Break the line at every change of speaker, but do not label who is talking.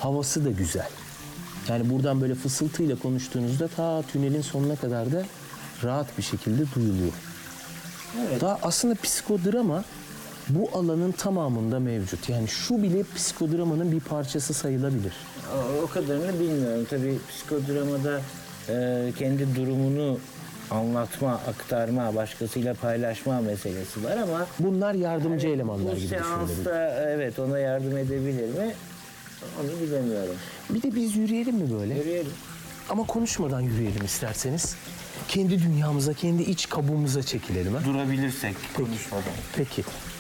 Havası da güzel. Yani buradan böyle fısıltıyla konuştuğunuzda ta tünelin sonuna kadar da rahat bir şekilde duyuluyor.
Evet.
Daha aslında psikodrama bu alanın tamamında mevcut. Yani şu bile psikodramanın bir parçası sayılabilir.
O kadarını bilmiyorum. Tabii psikodramada kendi durumunu anlatma, aktarma, başkasıyla paylaşma meselesi var ama
Bunlar yardımcı elemanlar
bu
gibi düşünülebilir.
seansta evet ona yardım edebilir mi? Onu bilemiyorum.
Bir de biz yürüyelim mi böyle?
Yürüyelim.
Ama konuşmadan yürüyelim isterseniz. Kendi dünyamıza, kendi iç kabuğumuza çekilelim. Ha?
Durabilirsek konuşmadan.
Peki.